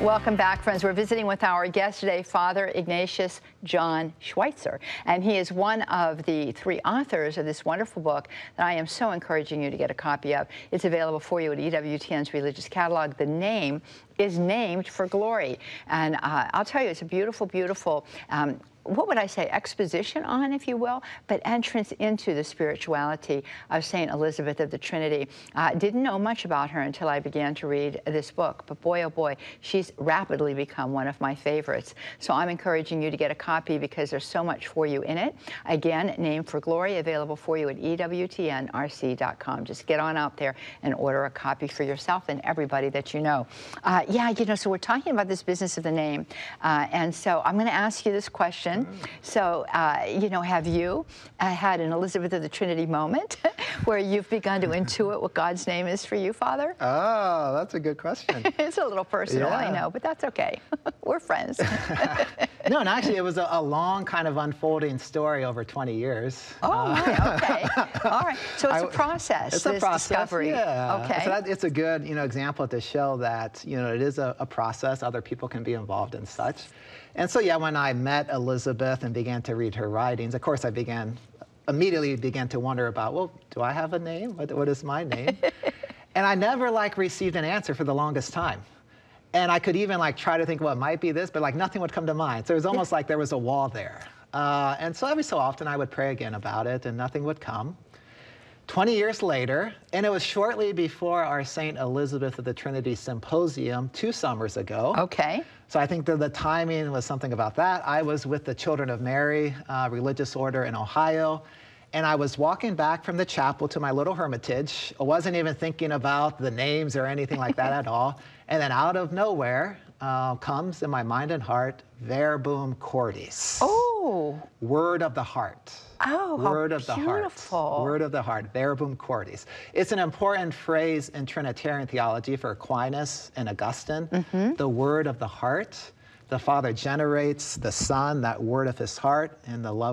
Welcome back, friends. We're visiting with our guest today, Father Ignatius John Schweitzer, and he is one of the 3 authors of this wonderful book that I am so encouraging you to get a copy of. It's available for you at EWTN's Religious Catalog. The name is Named for Glory, and I'll tell you, it's a beautiful, beautiful what would I say, exposition on, if you will, but entrance into the spirituality of St. Elizabeth of the Trinity. Didn't know much about her until I began to read this book, but boy, oh boy, she's rapidly become one of my favorites. So I'm encouraging you to get a copy because there's so much for you in it. Again, Named for Glory, available for you at EWTNRC.com. Just get on out there and order a copy for yourself and everybody that you know. Yeah, you know, so we're talking about this business of the name, and so I'm going to ask you this question. So, you know, have you had an Elizabeth of the Trinity moment where you've begun to intuit what God's name is for you, Father? Oh, that's a good question. It's a little personal, Yeah. I know, but that's okay. We're friends. No, and actually it was a long kind of unfolding story over 20 years. Oh, my, okay. All right. So it's a process, It's a this process, discovery. yeah. Okay. So it's a good, you know, example to show that, you know, it is a process. Other people can be involved in such. And so, yeah, when I met Elizabeth and began to read her writings, of course, I immediately began to wonder about, well, do I have a name? What is my name? And I never, received an answer for the longest time. And I could even, try to think, well, it might be this, but, nothing would come to mind. So it was almost like there was a wall there. And so every so often, I would pray again about it, and nothing would come. 20 years later, and it was shortly before our St. Elizabeth of the Trinity Symposium 2 summers ago. Okay. So I think that the timing was something about that. I was with the Children of Mary religious order in Ohio, and I was walking back from the chapel to my little hermitage. I wasn't even thinking about the names or anything like that at all. And then out of nowhere comes in my mind and heart, Verbum Cordis. Oh. Word of the heart. Oh, Word of how the heart. beautiful. Word of the heart. Verbum Cordis. It's an important phrase in Trinitarian theology for Aquinas and Augustine. The word of the heart. The Father generates the Son, that word of his heart, and the love